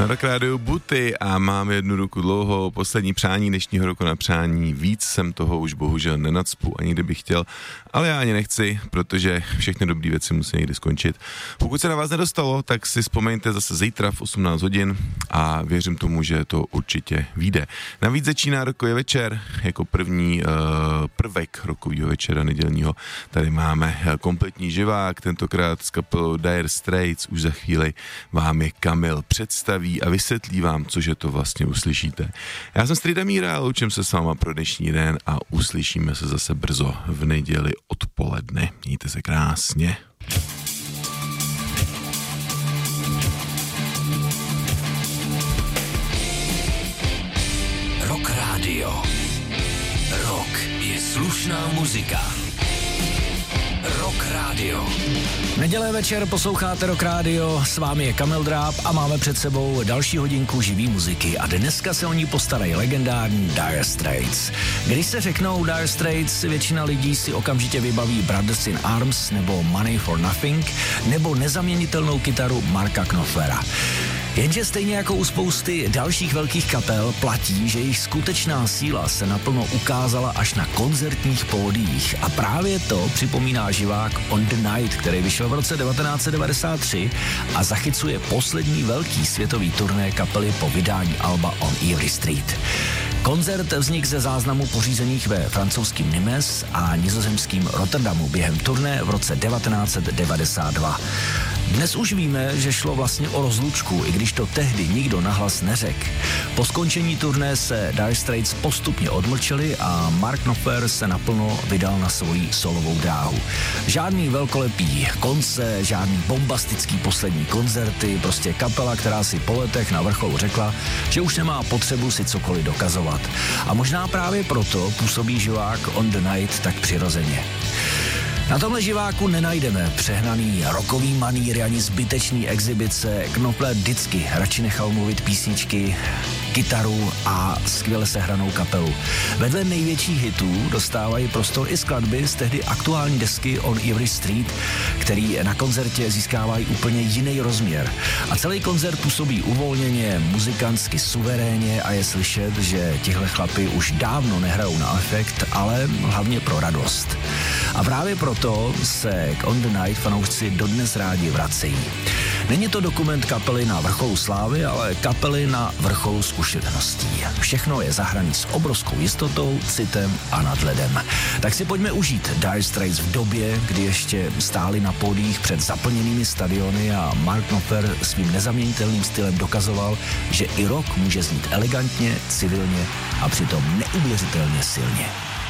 Na Rock Radio Buty a mám jednu ruku dlouho, poslední přání dnešního roku na přání, víc jsem toho už bohužel nenacpu, ani kdybych chtěl, ale já ani nechci, protože všechny dobré věci musí někdy skončit. Pokud se na vás nedostalo, tak si vzpomeňte zase zítra v 18 hodin a věřím tomu, že to určitě vyjde. Navíc začíná rokový večer, jako první prvek rokového večera nedělního. Tady máme kompletní živák, tentokrát s kapelou Dire Straits, už za chvíli vám je Kamil představí a vysvětlí vám, cože to vlastně uslyšíte. Já jsem Strida Míra, loučím se s váma pro dnešní den a uslyšíme se zase brzo v neděli odpoledne. Mějte se krásně. Rock Radio. Rock je slušná muzika. Rock Radio. Neděle večer posloucháte Rock Radio, s vámi je Kamil Dráb a máme před sebou další hodinku živý muziky a dneska se o ní postarají legendární Dire Straits. Když se řeknou Dire Straits, většina lidí si okamžitě vybaví Brothers in Arms nebo Money for Nothing nebo nezaměnitelnou kytaru Marka Knopflera. Jenže stejně jako u spousty dalších velkých kapel platí, že jejich skutečná síla se naplno ukázala až na koncertních pódiích a právě to připomíná živák On the Night, který vyšel v roce 1993 a zachycuje poslední velký světový turné kapely po vydání alba On Erie Street. Koncert vznikl ze záznamů pořízených ve francouzském Nimes a nizozemském Rotterdamu během turné v roce 1992. Dnes už víme, že šlo vlastně o rozlučku, i když to tehdy nikdo nahlas neřekl. Po skončení turné se Dire Straits postupně odmlčeli a Mark Knopfler se naplno vydal na svoji solovou dráhu. Žádný velkolepý konce, žádný bombastický poslední koncerty, prostě kapela, která si po letech na vrcholu řekla, že už nemá potřebu si cokoliv dokazovat. A možná právě proto působí živák On the Night tak přirozeně. Na tomhle živáku nenajdeme přehnaný rockový maníry ani zbytečný exibice. Knopfler vždycky radši nechal mluvit písničky, kytaru a skvěle sehranou kapelu. Vedle největších hitů dostávají prostor i skladby z tehdy aktuální desky On Erie Street, který na koncertě získávají úplně jiný rozměr. A celý koncert působí uvolněně, muzikantsky suverénně a je slyšet, že tihle chlapi už dávno nehrajou na efekt, ale hlavně pro radost. A právě proto se k On the Night fanoušci dodnes rádi vracejí. Není to dokument kapely na vrcholu slávy, ale kapely na vrcholu zkušeností. Všechno je zahraný s obrovskou jistotou, citem a nadhledem. Tak si pojďme užít Dire Straits v době, kdy ještě stáli na pódiích před zaplněnými stadiony a Mark Knopfler svým nezaměnitelným stylem dokazoval, že i rock může znít elegantně, civilně a přitom neuvěřitelně silně.